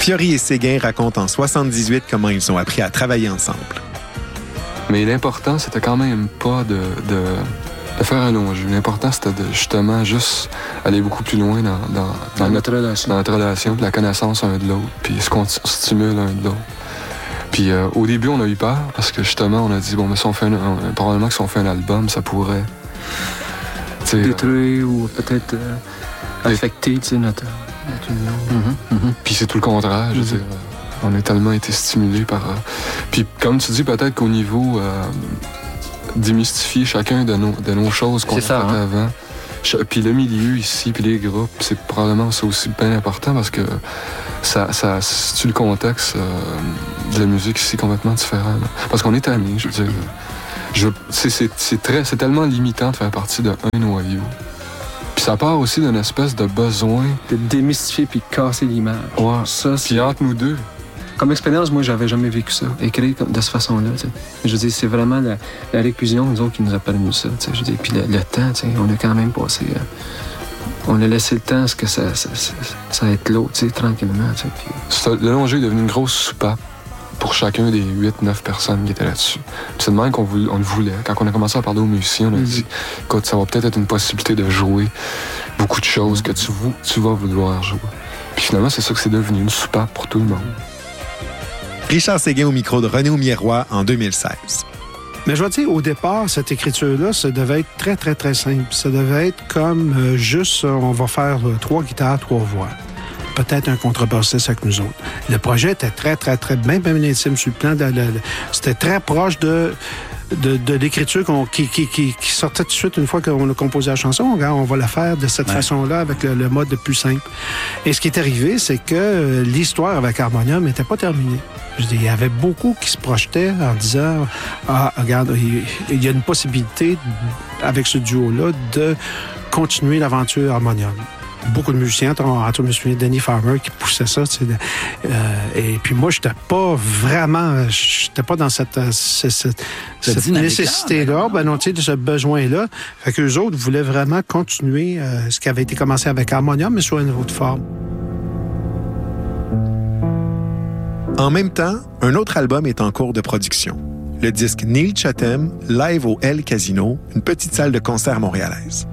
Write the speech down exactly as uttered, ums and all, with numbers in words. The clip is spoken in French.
Fiori et Séguin racontent en soixante-dix-huit comment ils ont appris à travailler ensemble. Mais l'important, c'était quand même pas de, de, de faire un long jeu. L'important, c'était de justement juste aller beaucoup plus loin dans, dans, dans, dans notre relation. Dans notre relation, puis la connaissance un de l'autre, puis ce qu'on stimule un de l'autre. Puis euh, au début, on a eu peur, parce que justement, on a dit, bon, mais si on fait un, un, probablement que si on fait un album, ça pourrait... détruire euh, ou peut-être euh, affecter notre, notre union. Mm-hmm, mm-hmm. Puis c'est tout le contraire, je veux mm-hmm. dire. On a tellement été stimulés par... Euh... Puis comme tu dis, peut-être qu'au niveau euh, démystifier chacun de nos, de nos choses qu'on a faites hein? avant. Puis le milieu ici, puis les groupes, c'est probablement ça aussi bien important parce que ça, ça situe le contexte euh, de la musique ici complètement différent. Là. Parce qu'on est amis, je veux dire. Je, c'est, c'est, c'est, très, c'est tellement limitant de faire partie d'un noyau. Puis ça part aussi d'une espèce de besoin... de démystifier puis de casser l'image. Ouais, ça, c'est... Puis entre nous deux. Comme expérience, moi, j'avais jamais vécu ça, écrire de cette façon-là. T'sais. Je veux dire, c'est vraiment la, la réclusion, nous autres, qui nous a permis ça. Je veux dire, puis le, le temps, on a quand même passé... Euh, on a laissé le temps à ce que ça, ça, ça, ça éclose, tranquillement. Puis... Le long jeu est devenu une grosse soupape pour chacun des huit neuf personnes qui étaient là-dessus. Puis c'est de même qu'on voulait, on le voulait. Quand on a commencé à parler aux musiciens, on a mm-hmm. dit, écoute, ça va peut-être être une possibilité de jouer beaucoup de choses que tu, tu vas vouloir jouer. Puis finalement, c'est ça que c'est devenu, une soupape pour tout le monde. Richard Séguin au micro de René Aumier-Roy en deux mille seize. Mais je vais dire, au départ, cette écriture-là, ça devait être très, très, très simple. Ça devait être comme euh, juste, on va faire euh, trois guitares, trois voix. Peut-être un contrebassiste avec nous autres. Le projet était très, très, très bien, bien intime sur le plan de... de, de c'était très proche de... De, de l'écriture qu'on, qui, qui, qui, qui sortait tout de suite une fois qu'on a composé la chanson. On va la faire de cette ouais. façon-là avec le, le mode le plus simple. Et ce qui est arrivé, c'est que l'histoire avec Harmonium n'était pas terminée. Je dis, il y avait beaucoup qui se projetaient en disant « Ah, regarde, il, il y a une possibilité avec ce duo-là de continuer l'aventure Harmonium. » Beaucoup de musiciens, entre je me souviens de Danny Farmer qui poussait ça. Euh, et puis moi, j'étais pas vraiment, j'étais pas dans cette, cette, cette, cette nécessité-là, ben non, de ce besoin-là. Fait qu'eux autres voulaient vraiment continuer euh, ce qui avait été commencé avec Harmonium, mais sous une autre forme. En même temps, un autre album est en cours de production. Le disque Neil Chatham, live au El Casino, une petite salle de concert montréalaise.